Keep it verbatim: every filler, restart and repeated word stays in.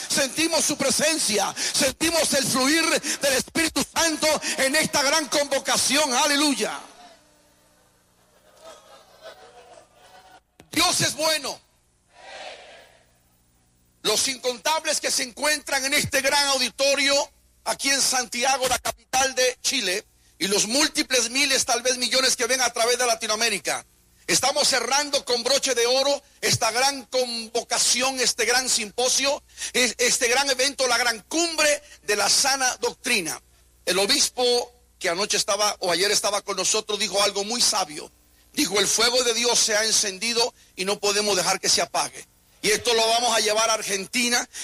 sentimos su presencia, sentimos el fluir del Espíritu Santo en esta gran convocación. Aleluya. Dios es bueno. Los incontables que se encuentran en este gran auditorio aquí en Santiago, la capital de Chile, y los múltiples miles, tal vez millones que ven a través de Latinoamérica. Estamos cerrando con broche de oro esta gran convocación, este gran simposio, este gran evento, la gran cumbre de la sana doctrina. El obispo que anoche estaba o ayer estaba con nosotros dijo algo muy sabio. Dijo: el fuego de Dios se ha encendido y no podemos dejar que se apague. Y esto lo vamos a llevar a Argentina